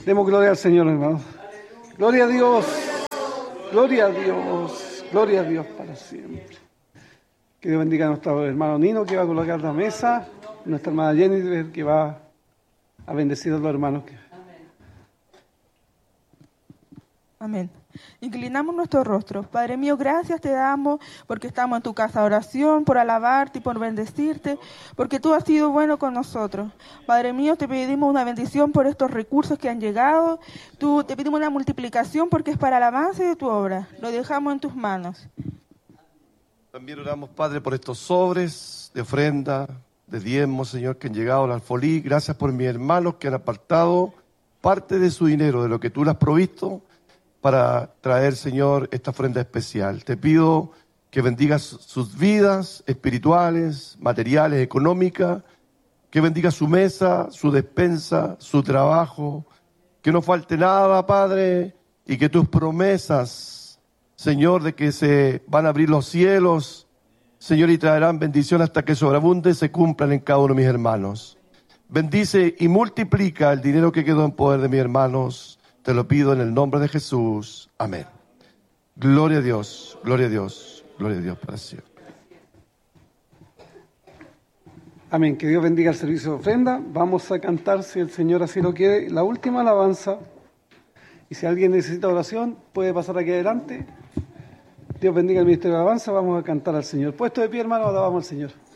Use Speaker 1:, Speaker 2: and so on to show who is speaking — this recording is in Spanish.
Speaker 1: Demos gloria al Señor, hermanos. Gloria a Dios. Gloria a Dios. Gloria a Dios para siempre. Que Dios bendiga a nuestro hermano Nino, que va a colocar la mesa. Nuestra hermana Jennifer, que va a bendecir a los hermanos.
Speaker 2: Amén. Inclinamos nuestro rostro. Padre mío, gracias te damos porque estamos en tu casa de oración, por alabarte y por bendecirte, porque tú has sido bueno con nosotros. Padre mío, te pedimos una bendición por estos recursos que han llegado. Te pedimos una multiplicación porque es para el avance de tu obra. Lo dejamos en tus manos.
Speaker 3: También oramos, Padre, por estos sobres de ofrenda, de diezmo, Señor, que han llegado al alfolí. Gracias por mis hermanos que han apartado parte de su dinero, de lo que tú le has provisto, para traer, Señor, esta ofrenda especial. Te pido que bendigas sus vidas espirituales, materiales, económicas, que bendiga su mesa, su despensa, su trabajo, que no falte nada, Padre, y que tus promesas, Señor, de que se van a abrir los cielos, Señor, y traerán bendición hasta que sobreabunde, se cumplan en cada uno de mis hermanos. Bendice y multiplica el dinero que quedó en poder de mis hermanos. Te lo pido en el nombre de Jesús. Amén. Gloria a Dios, gloria a Dios, gloria a Dios para siempre.
Speaker 1: Amén. Que Dios bendiga el servicio de ofrenda. Vamos a cantar, si el Señor así lo quiere, la última alabanza. Y si alguien necesita oración, puede pasar aquí adelante. Dios bendiga el ministerio de alabanza. Vamos a cantar al Señor. Puesto de pie, hermano, alabamos al Señor.